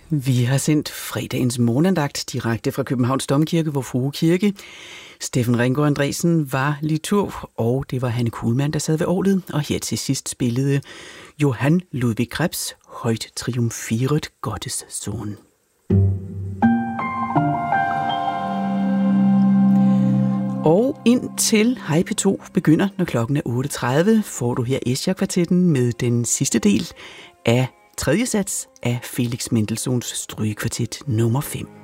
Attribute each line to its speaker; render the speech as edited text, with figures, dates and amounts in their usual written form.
Speaker 1: Vi har sendt fredagens morgenandagt direkte fra Københavns Domkirke, Vor Frue Kirke. Steffen Ringgaard Andresen var liturg, og det var Hanne Kuhlmann, der sad ved orglet. Og her til sidst spillede Johann Ludwig Krebs Højt triumfiret Gottes Sohn. Og indtil Hej P2 begynder, når klokken er 8.30, får du her Escher-kvartetten med den sidste del af tredje sats af Felix Mendelssohns Strygekvartet nummer 5.